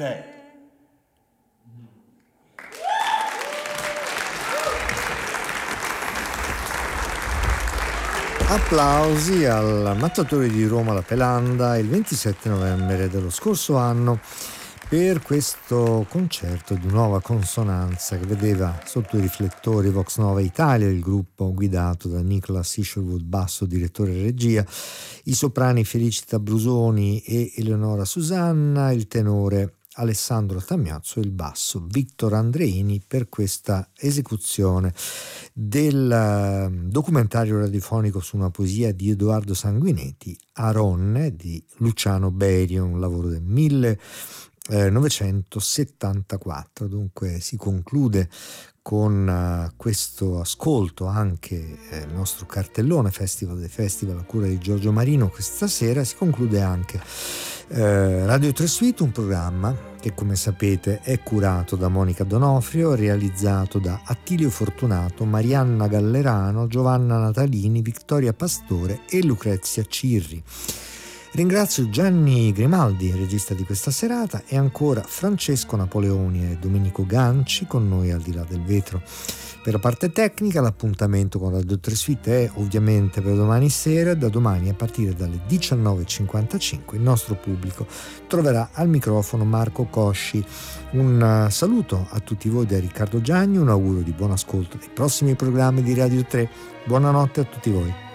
Ne. Applausi al Mattatore di Roma La Pelanda il 27 novembre dello scorso anno per questo concerto di nuova consonanza che vedeva sotto i riflettori Vox Nova Italia, il gruppo guidato da Nicholas Isherwood, basso, direttore e regia, i soprani Felicita Brusoni e Eleonora Susanna, il tenore Alessandro Tamiazzo e il basso Victor Andreini per questa esecuzione del documentario radiofonico su una poesia di Edoardo Sanguinetti, Aronne di Luciano Berio, un lavoro del 1974. Dunque si conclude con questo ascolto anche il nostro cartellone Festival dei Festival a cura di Giorgio Marino. Questa sera si conclude anche Radio 3 Suite, un programma che, come sapete, è curato da Monica Donofrio, realizzato da Attilio Fortunato, Marianna Gallerano, Giovanna Natalini, Vittoria Pastore e Lucrezia Cirri. Ringrazio Gianni Grimaldi, regista di questa serata, e ancora Francesco Napoleoni e Domenico Ganci con noi al di là del vetro. Per la parte tecnica l'appuntamento con Radio 3 Suite è ovviamente per domani sera. Da domani a partire dalle 19.55 il nostro pubblico troverà al microfono Marco Cosci. Un saluto a tutti voi da Riccardo Gianni, un augurio di buon ascolto dei prossimi programmi di Radio 3. Buonanotte a tutti voi.